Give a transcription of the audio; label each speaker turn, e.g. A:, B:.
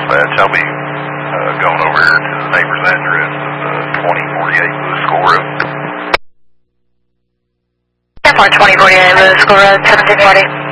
A: dispatch. I'll be going over here to the neighbor's address of 2048 Lewis School Road.
B: Yeah, 2048 Lewis School Road, 1740.